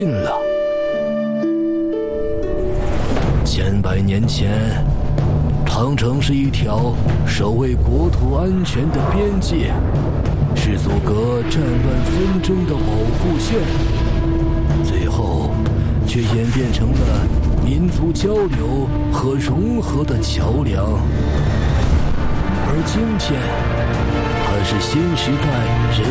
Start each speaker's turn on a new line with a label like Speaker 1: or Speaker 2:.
Speaker 1: 了。千百年前，汤城是一条守卫国土安全的边界，是阻隔战乱纷争的保护线，最后却演变成了民族交流和融合的桥梁。而今天，它是新时代人